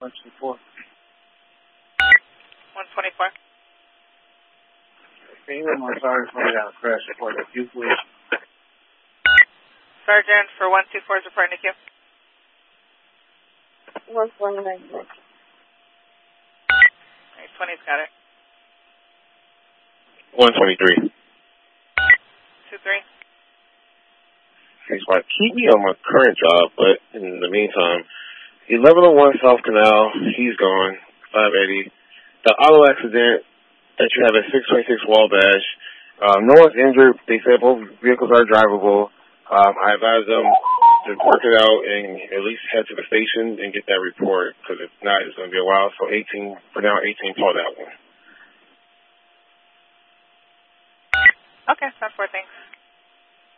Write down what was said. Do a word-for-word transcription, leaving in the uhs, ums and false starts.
one twenty-four. one twenty-four. Can you let my sorry for that crash report at you, please? Sergeant for one two four is reporting to Q. one twenty-nine. Alright, twenty's got it. one twenty-three. two three. He's like, keep me on my current job, but in the meantime, eleven oh one South Canal, he's gone, five eighty. The auto accident that you have at six twenty-six Wabash, um, no one's injured. They said both vehicles are drivable. Um, I advise them to work it out and at least head to the station and get that report, because if not, it's going to be a while. So eighteen, for now, eighteen, call that one.